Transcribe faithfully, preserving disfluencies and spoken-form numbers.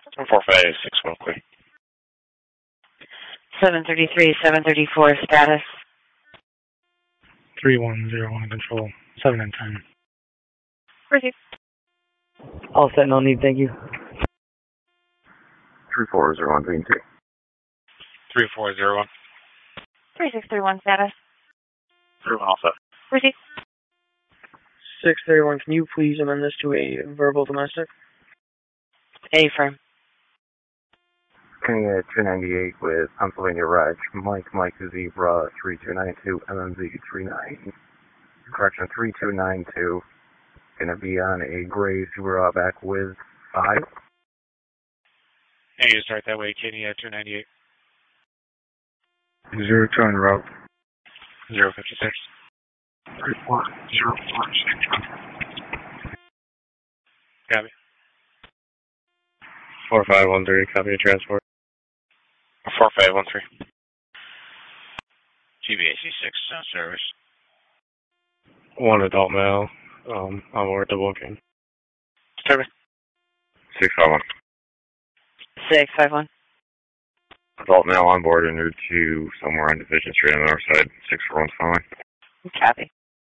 four five six one, clear. seven thirty-three, seven thirty-four, status. three one zero one, control, seven and ten. Receive. All set, no need, thank you. three four zero one, green two. three four zero one. three six three one, status. three one also. Receive. six thirty-one, can you please amend this to a verbal domestic? A firm. Coming at two ninety-eight with Pennsylvania Reg, Mike, Mike Zebra, three two nine two, M M Z three nine. Correction, three two nine two. Gonna be on a gray Subaru Outback with five. Hey, you start that way, Kenny at two ninety-eight. Zero two on route. zero fifty-six. three four zero four six. Copy. four five one three, copy of transport. four five one three. G B A C six, uh, service. One adult male, um, on board the booking. Service. six five one. six five one. Adult male on board and route to somewhere on Division Street on the north side. six four one's fine. Copy.